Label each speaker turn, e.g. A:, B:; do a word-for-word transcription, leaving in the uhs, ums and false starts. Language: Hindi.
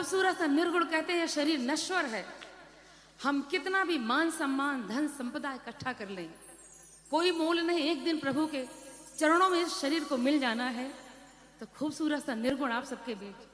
A: खूबसूरत सा निर्गुण कहते हैं शरीर नश्वर है। हम कितना भी मान सम्मान धन संपदा इकट्ठा कर लें, कोई मोल नहीं। एक दिन प्रभु के चरणों में इस शरीर को मिल जाना है। तो खूबसूरत सा निर्गुण आप सबके बीच